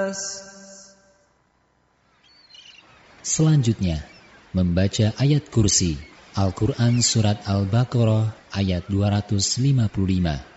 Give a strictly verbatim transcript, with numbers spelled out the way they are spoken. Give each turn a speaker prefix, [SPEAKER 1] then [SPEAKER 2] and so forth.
[SPEAKER 1] Selanjutnya, membaca ayat kursi Al-Quran Surat Al-Baqarah ayat dua ratus lima puluh lima.